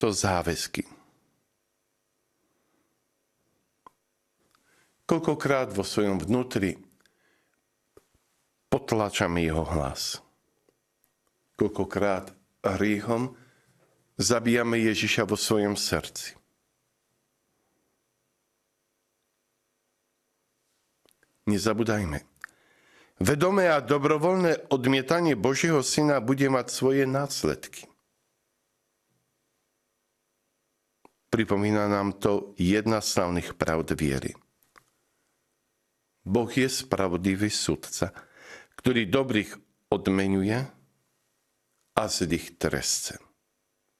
to záväzky. Koľkokrát vo svojom vnútri potlačame jeho hlas. Koľkokrát hriechom zabíjame Ježiša vo svojom srdci. Nezabúdajme. Vedomé a dobrovoľné odmietanie Božieho Syna bude mať svoje následky. Pripomína nám to jedna z slavných pravd viery. Boh je spravodlivý sudca, ktorý dobrých odmeňuje a zlých trestce.